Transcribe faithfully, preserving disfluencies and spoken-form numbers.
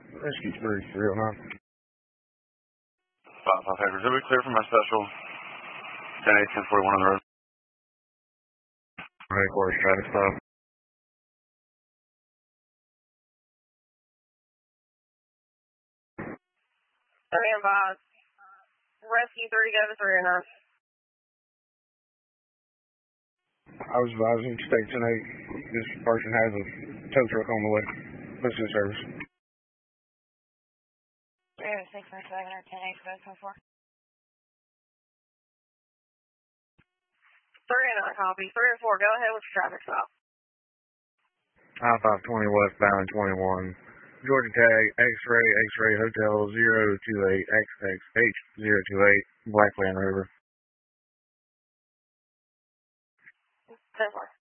Rescue three, three oh nine. Five, five, Hackers. Are we clear for my special? ten eight, ten forty-one on the road. Ready for a traffic stop. Three and five. Rescue three, go to three and nine. I was advising Station eight. This person has a tow truck on the way. Listen to service. three oh six, nine seven, or ten eight, seven four. three and nine, copy. three and four, go ahead with your traffic stop. I five twenty westbound twenty-one. Georgia tag X-ray, X-ray Hotel zero two eight X X H zero two eight Black Land River. ten four.